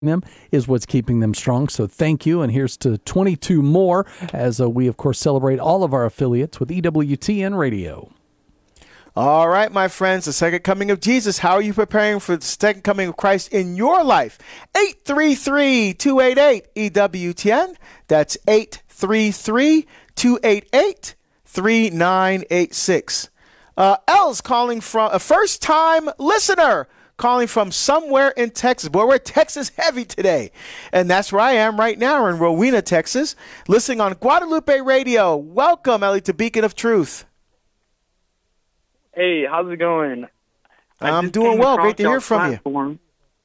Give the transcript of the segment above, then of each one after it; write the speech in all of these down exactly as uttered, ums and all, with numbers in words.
them is what's keeping them strong. So thank you. And here's to twenty-two more as uh, we, of course, celebrate all of our affiliates with E W T N Radio. All right, my friends, the second coming of Jesus. How are you preparing for the second coming of Christ in your life? eight three three, two eight eight, E W T N. That's eight three three, two eight eight, three nine eight six. Uh, L's calling from a first-time listener, calling from somewhere in Texas. Boy, we're Texas heavy today. And that's where I am right now in Rowena, Texas, listening on Guadalupe Radio. Welcome, Ellie, to Beacon of Truth. Hey, how's it going? I'm doing well. Great to hear from platform. you.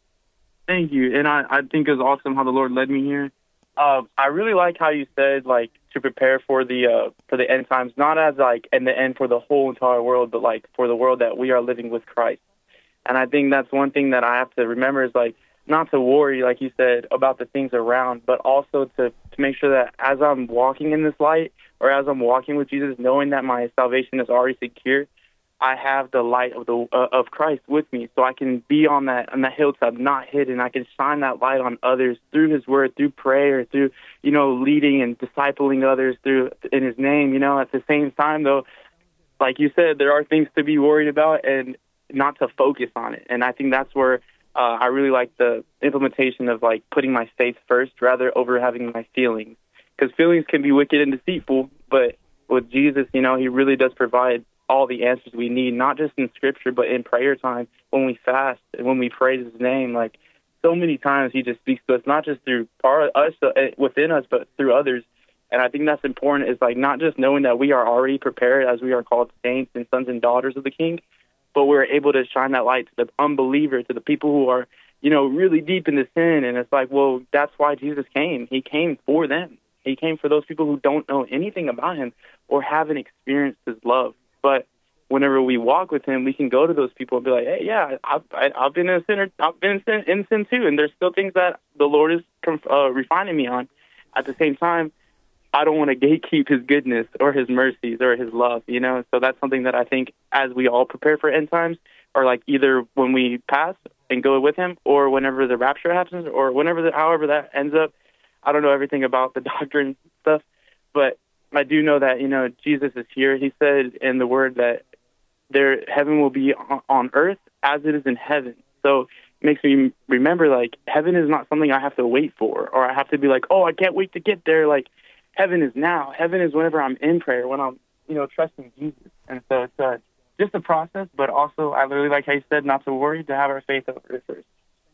Thank you. And I, I think it was awesome how the Lord led me here. Uh, I really like how you said, like, to prepare for the uh, for the end times, not as, like, in the end for the whole entire world, but, like, for the world that we are living with Christ. And I think that's one thing that I have to remember is, like, not to worry, like you said, about the things around, but also to, to make sure that as I'm walking in this light or as I'm walking with Jesus, knowing that my salvation is already secure, I have the light of the uh, of Christ with me, so I can be on that on that hilltop, not hidden. I can shine that light on others through His Word, through prayer, through you know leading and discipling others through in His name. You know, at the same time, though, like you said, there are things to be worried about and not to focus on it. And I think that's where uh, I really like the implementation of like putting my faith first rather over having my feelings, because feelings can be wicked and deceitful. But with Jesus, you know, He really does provide all the answers we need, not just in Scripture, but in prayer time, when we fast and when we praise His name. Like, so many times He just speaks to us, not just through part us uh, within us, but through others. And I think that's important, is like not just knowing that we are already prepared as we are called saints and sons and daughters of the King, but we're able to shine that light to the unbeliever, to the people who are, you know, really deep into sin. And it's like, well, that's why Jesus came. He came for them. He came for those people who don't know anything about Him or haven't experienced His love. But whenever we walk with Him, we can go to those people and be like, hey, yeah, I've, I, I've been in sin, I've been in sin, in sin too, and there's still things that the Lord is uh, refining me on. At the same time, I don't want to gatekeep His goodness or His mercies or His love, you know? So that's something that I think as we all prepare for end times, or like either when we pass and go with Him, or whenever the rapture happens, or whenever, the, however that ends up. I don't know everything about the doctrine stuff, but I do know that, you know, Jesus is here. He said in the Word that there heaven will be on earth as it is in heaven. So it makes me remember, like, heaven is not something I have to wait for, or I have to be like, oh, I can't wait to get there. Like, heaven is now. Heaven is whenever I'm in prayer, when I'm, you know, trusting Jesus. And so it's uh, just a process, but also I really like how you said not to worry, to have our faith over it first.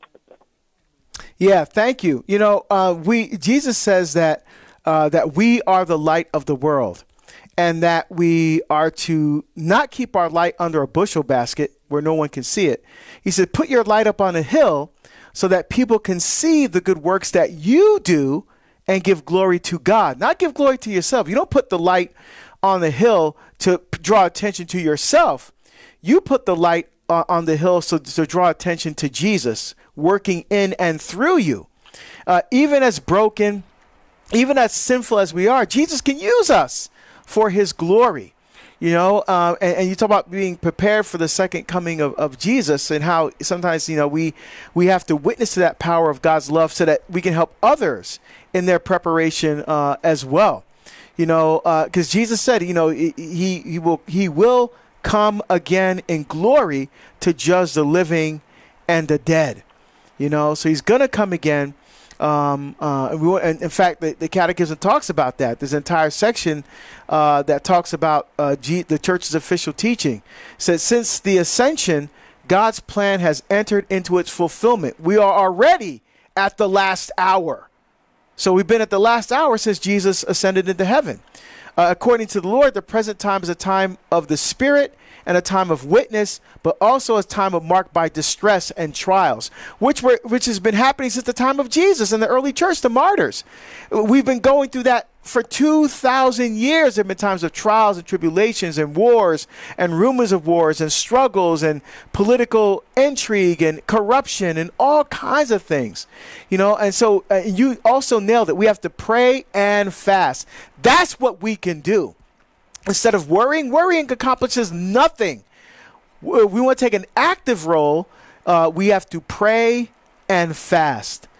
Yeah, thank you. You know, uh, we Jesus says that uh, that we are the light of the world, and that we are to not keep our light under a bushel basket where no one can see it. He said, put your light up on a hill so that people can see the good works that you do and give glory to God, not give glory to yourself. You don't put the light on the hill to p- draw attention to yourself. You put the light uh, on the hill so to draw attention to Jesus working in and through you. Uh, even as broken, even as sinful as we are, Jesus can use us for His glory. You know, uh, and, and you talk about being prepared for the second coming of, of Jesus, and how sometimes, you know, we we have to witness to that power of God's love so that we can help others in their preparation uh, as well. You know, because uh, Jesus said, you know, he he will he will come again in glory to judge the living and the dead. You know, so He's gonna come again. Um, uh, and, we, and in fact, the, the Catechism talks about that. There's an entire section uh, that talks about uh, G- the Church's official teaching. It says, since the ascension, God's plan has entered into its fulfillment. We are already at the last hour. So we've been at the last hour since Jesus ascended into heaven. Uh, according to the Lord, the present time is a time of the Spirit and a time of witness, but also a time of marked by distress and trials, which were which has been happening since the time of Jesus and the early church, the martyrs. We've been going through that for two thousand years. There have been times of trials and tribulations and wars and rumors of wars and struggles and political intrigue and corruption and all kinds of things, you know. And so uh, you also nailed it. We have to pray and fast. That's what we can do. Instead of worrying, worrying accomplishes nothing. We want to take an active role. Uh, we have to pray and fast.